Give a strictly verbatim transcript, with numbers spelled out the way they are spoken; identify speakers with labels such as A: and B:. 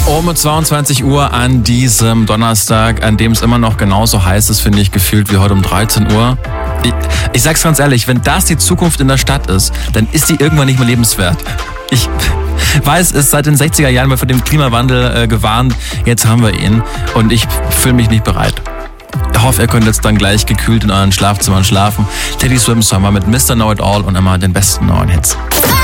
A: Um zweiundzwanzig Uhr an diesem Donnerstag, an dem es immer noch genauso heiß ist, finde ich, gefühlt wie heute um dreizehn Uhr. Ich, ich sag's ganz ehrlich, wenn das die Zukunft in der Stadt ist, dann ist die irgendwann nicht mehr lebenswert. Ich weiß, es ist seit den sechziger Jahren mal vor dem Klimawandel äh, gewarnt. Jetzt haben wir ihn und ich fühle mich nicht bereit. Ich hoffe, ihr könnt jetzt dann gleich gekühlt in euren Schlafzimmern schlafen. Teddy Swims Summer mit Mister Know It All und immer den besten neuen Hits.